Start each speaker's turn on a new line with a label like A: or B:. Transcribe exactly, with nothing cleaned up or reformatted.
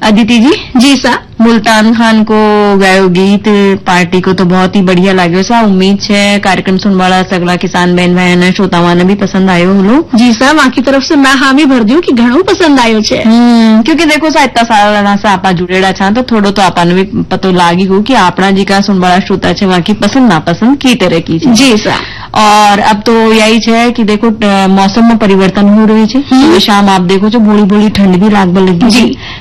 A: अदिति जी
B: जी सा
A: मुल्तान खान को गायो गीत पार्टी को तो बहुत ही बढ़िया लाग्यो सा। उम्मीद है कार्यक्रम सुनवाड़ा सगला किसान बहन बहन श्रोताओं ने भी पसंद आयो होलो।
B: जी सा मां की तरफ से मैं हामी भर दूं कि घणो पसंद आयो छे।
A: हम्म क्योंकि देखो सा इतना सारा से आपा जुड़ेड़ा छा तो थोड़ो तो आपने भी पतो लागी हो कि आपना जी का सुनवाड़ा श्रोता छे वहां की पसंद नापसंद की तरह की छे।
B: जी सा
A: और अब तो यही है कि देखो मौसम में परिवर्तन हो रही है। शाम आप देखो जो बोली बोली ठंड भी लागने लगी।
B: जी